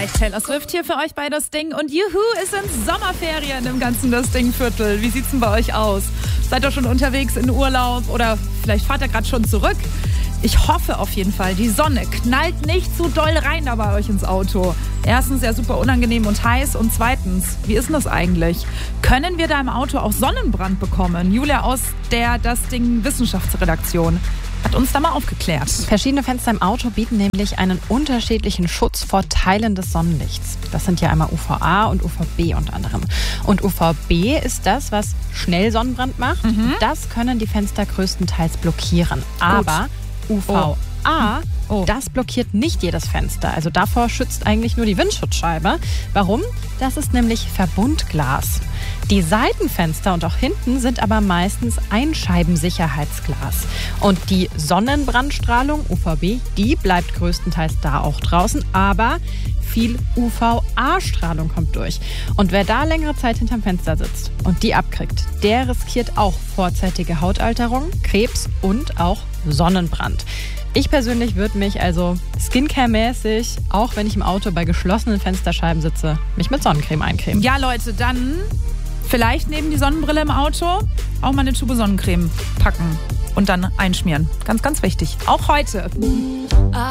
Alright, Taylor Swift hier für euch bei Das Ding. Und juhu, es sind Sommerferien im ganzen Das Ding-Viertel. Wie sieht's denn bei euch aus? Seid ihr schon unterwegs in Urlaub oder vielleicht fahrt ihr gerade schon zurück? Ich hoffe auf jeden Fall, die Sonne knallt nicht zu doll rein da bei euch ins Auto. Erstens ja super unangenehm und heiß und zweitens, wie ist denn das eigentlich? Können wir da im Auto auch Sonnenbrand bekommen? Julia aus der Das Ding Wissenschaftsredaktion hat uns da mal aufgeklärt. Verschiedene Fenster im Auto bieten nämlich einen unterschiedlichen Schutz vor Teilen des Sonnenlichts. Das sind ja einmal UVA und UVB unter anderem. Und UVB ist das, was schnell Sonnenbrand macht. Das können die Fenster größtenteils blockieren. Aber UVA, das blockiert nicht jedes Fenster. Also davor schützt eigentlich nur die Windschutzscheibe. Warum? Das ist nämlich Verbundglas. Die Seitenfenster und auch hinten sind aber meistens Einscheibensicherheitsglas. Und die Sonnenbrandstrahlung, UVB, die bleibt größtenteils da auch draußen, aber viel UVA-Strahlung kommt durch. Und wer da längere Zeit hinterm Fenster sitzt und die abkriegt, der riskiert auch vorzeitige Hautalterung, Krebs und auch Sonnenbrand. Ich persönlich würde mich also Skincare-mäßig, auch wenn ich im Auto bei geschlossenen Fensterscheiben sitze, mich mit Sonnencreme eincremen. Ja, Leute, dann vielleicht neben die Sonnenbrille im Auto auch mal eine Tube Sonnencreme packen und dann einschmieren. Ganz, ganz wichtig. Auch heute.